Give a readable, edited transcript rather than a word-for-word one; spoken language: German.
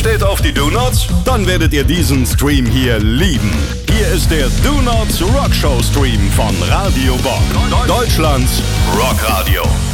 steht auf die Do-Nots? Dann werdet ihr diesen Stream hier lieben. Hier ist der Do-Nots Rock Show Stream von Radio Bock. Deutschlands Rockradio.